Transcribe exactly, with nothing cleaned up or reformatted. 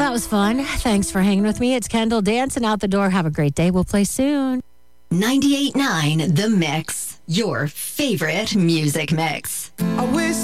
that was fun. Thanks for hanging with me. It's Kendall dancing out the door. Have a great day. We'll play soon. ninety-eight point nine The Mix, your favorite music mix. I wish